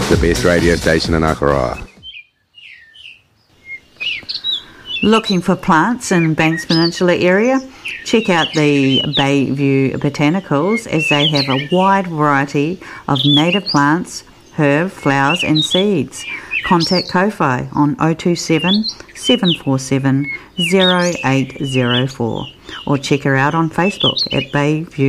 the best radio station in Akaroa. Looking for plants in Banks Peninsula area? Check out the Bayview Botanicals, as they have a wide variety of native plants, herb, flowers and seeds. Contact Ko-Fi on 027 747 0804 or check her out on Facebook at Bayview